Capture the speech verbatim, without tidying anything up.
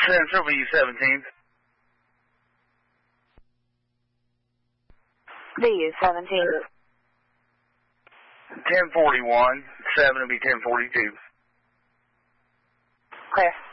Central V seventeen. V U seventeen. ten forty-one. seven will be ten forty-two. Clear.